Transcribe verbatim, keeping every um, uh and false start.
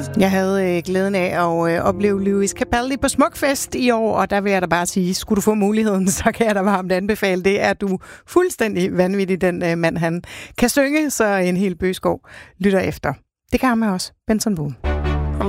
Jeg havde øh, glæden af at øh, opleve Lewis Capaldi på Smukfest i år, og der vil jeg da bare sige, skulle du få muligheden, så kan jeg da varmt anbefale det. Er du fuldstændig vanvittig, den øh, mand, han kan synge, så en hel bøgeskov lytter efter. Det kan han med også. Benson Boone.